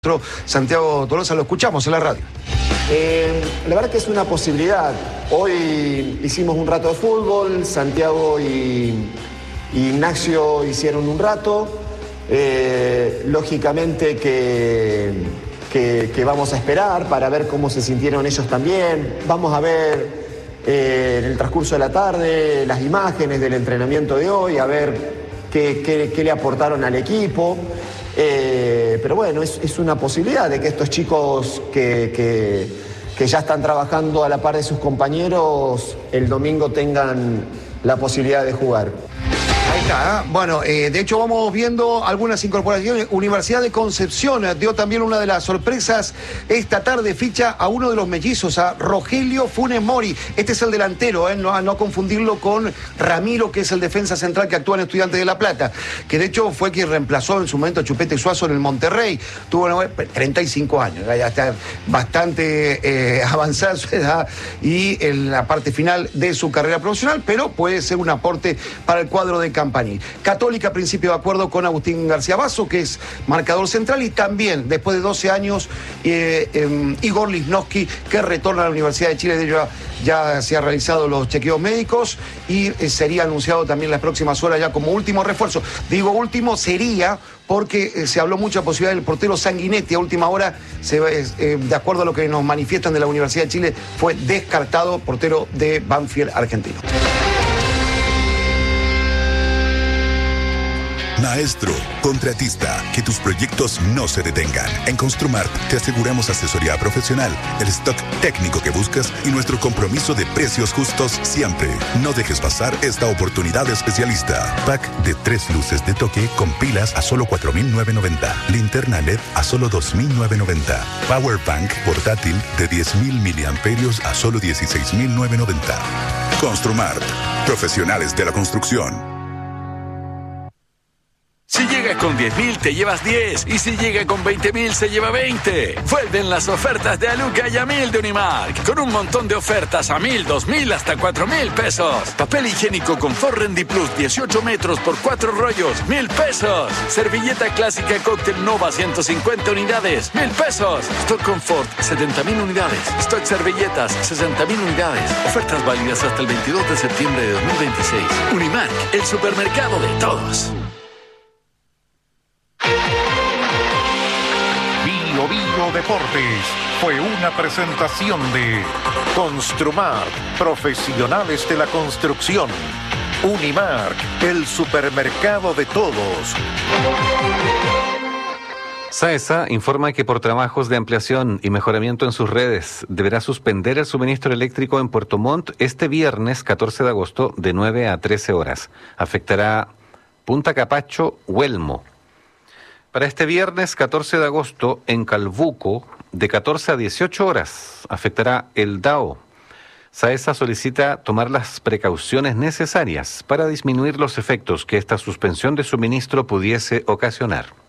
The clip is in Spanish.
Santiago Tolosa, lo escuchamos en la radio. La verdad que es una posibilidad. Hoy hicimos un rato de fútbol, Santiago y Ignacio hicieron un rato. Lógicamente que vamos a esperar para ver cómo se sintieron ellos también. Vamos a ver en el transcurso de la tarde las imágenes del entrenamiento de hoy, a ver qué le aportaron al equipo. Pero bueno, es una posibilidad de que estos chicos que ya están trabajando a la par de sus compañeros el domingo tengan la posibilidad de jugar. Ahí está, ¿eh? Bueno, de hecho vamos viendo algunas incorporaciones. Universidad de Concepción dio también una de las sorpresas esta tarde, ficha a uno de los mellizos, a Rogelio Funes Mori. Este es el delantero, no confundirlo con Ramiro, que es el defensa central que actúa en Estudiantes de La Plata, que de hecho fue quien reemplazó en su momento a Chupete Suazo en el Monterrey. Tuvo 35 años, ya está bastante avanzada su edad y en la parte final de su carrera profesional, pero puede ser un aporte para el cuadro de Campanil. Católica, principio de acuerdo con Agustín García Basso, que es marcador central, y también, después de 12 años, Igor Lichnowsky, que retorna a la Universidad de Chile. De ello ya se han realizado los chequeos médicos y sería anunciado también las próximas horas ya como último refuerzo. Digo último sería porque se habló mucha posibilidad del portero Sanguinetti. A última hora, de acuerdo a lo que nos manifiestan de la Universidad de Chile, fue descartado, portero de Banfield argentino. Maestro, contratista, que tus proyectos no se detengan. En Construmart te aseguramos asesoría profesional, el stock técnico que buscas y nuestro compromiso de precios justos siempre. No dejes pasar esta oportunidad especialista. Pack de 3 luces de toque con pilas a solo 4.990. Linterna LED a solo 2.990. Power Bank portátil de 10.000 miliamperios a solo 16.990. Construmart, profesionales de la construcción. Si llega con 10.000 te llevas 10 y si llega con 20.000 se lleva 20. Vuelven las ofertas de Aluca y a 1.000 de Unimark, con un montón de ofertas a 1.000, 2.000 hasta 4.000 pesos. Papel higiénico Confort Rendi Plus 18 metros por 4 rollos, 1.000 pesos. Servilleta clásica Cóctel Nova 150 unidades, 1.000 pesos. Stock Confort 70.000 unidades. Stock servilletas 60.000 unidades. Ofertas válidas hasta el 22 de septiembre de 2026. Unimark, el supermercado de todos. Bio Deportes fue una presentación de Construmart, profesionales de la construcción. Unimark, el supermercado de todos. SAESA informa que por trabajos de ampliación y mejoramiento en sus redes deberá suspender el suministro eléctrico en Puerto Montt este viernes 14 de agosto de 9 a 13 horas. Afectará Punta Capacho, Huelmo. Para este viernes 14 de agosto, en Calbuco, de 14 a 18 horas, afectará el Dao. SAESA solicita tomar las precauciones necesarias para disminuir los efectos que esta suspensión de suministro pudiese ocasionar.